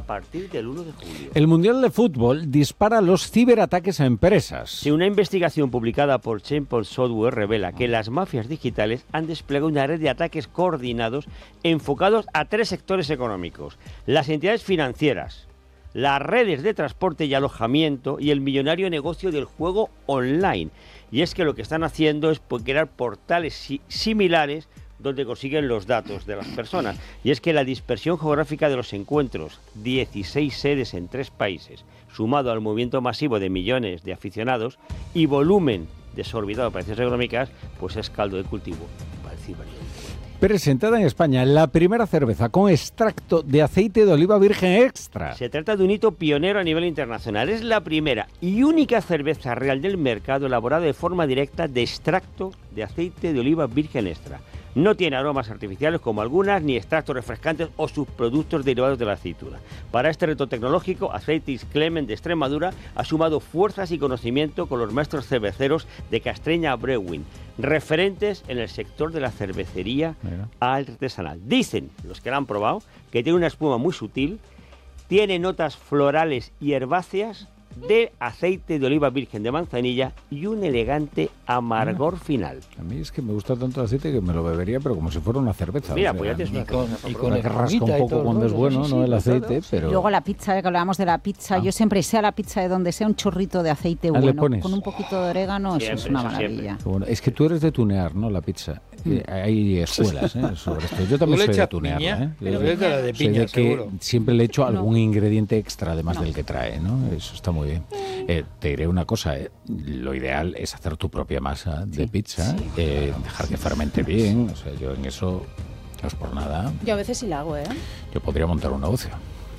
partir del 1 de julio. El Mundial de Fútbol dispara los ciberataques a empresas. Si una investigación publicada por Checkpoint Software revela que las mafias digitales han desplegado una red de ataques coordinados enfocados a 3 sectores económicos: las entidades financieras, las redes de transporte y alojamiento y el millonario negocio del juego online. Y es que lo que están haciendo es crear portales similares donde consiguen los datos de las personas. Y es que la dispersión geográfica de los encuentros, 16 sedes en 3 países, sumado al movimiento masivo de millones de aficionados y volumen desorbitado de operaciones económicas, pues es caldo de cultivo para el ciberdelincuente. Presentada en España la primera cerveza con extracto de aceite de oliva virgen extra. Se trata de un hito pionero a nivel internacional. Es la primera y única cerveza real del mercado elaborada de forma directa de extracto de aceite de oliva virgen extra. No tiene aromas artificiales como algunas, ni extractos refrescantes o subproductos derivados de la aceituna. Para este reto tecnológico, Aceites Clement de Extremadura ha sumado fuerzas y conocimiento con los maestros cerveceros de Castreña Brewing, referentes en el sector de la cervecería artesanal. Dicen los que la han probado que tiene una espuma muy sutil, tiene notas florales y herbáceas de aceite de oliva virgen de manzanilla y un elegante amargor final. A mí es que me gusta tanto el aceite que me lo bebería, pero como si fuera una cerveza. Mira, pues ya te suena. Y con que rasca un poco cuando es bueno, sí, ¿no? El aceite, claro. pero... Luego la pizza, que hablábamos de la pizza, yo siempre, sea la pizza de donde sea, un chorrito de aceite ¿le bueno, pones? con un poquito de orégano, Siempre, eso es una eso maravilla. Bueno, es que tú eres de tunear, ¿no? La pizza. Hay escuelas sobre esto. Yo también soy de tunearla, pero es de la de soy piña, de que seguro. siempre le echo algún ingrediente extra además del que trae, ¿no? Eso está muy bien. Te diré una cosa, lo ideal es hacer tu propia masa de pizza, dejar que fermente bien, o sea, yo en eso no es por nada. Yo a veces sí la hago, ¿eh? Yo podría montar un negocio.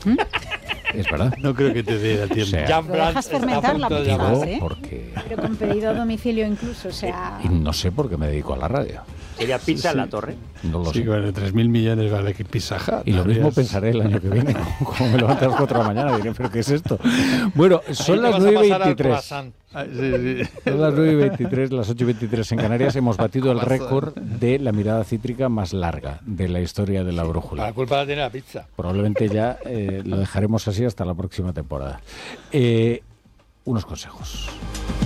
Es verdad. No creo que te dé el tiempo. O sea, Jan Lo Brandt dejas está a fermentar la punto de pizza, llamar. ¿eh? porque... Pero con pedido a domicilio incluso, o sea... Y no sé por qué me dedico a la radio. Sería pizza en la torre. No lo Sí, sé. bueno, 3.000 millones vale que Pizza Hut. Y lo mismo Habrías- pensaré el año que viene, como me levanto a las 4 de la mañana, diré, ¿pero qué es esto? Bueno, son Ahí te las vas a pasar al 9:23. croissant. Ah, sí. Son las 9:23, las 8:23 en Canarias. Hemos batido el récord de la mirada cítrica más larga de la historia de la brújula. La culpa la tiene la pizza. Probablemente ya lo dejaremos así hasta la próxima temporada. Unos consejos.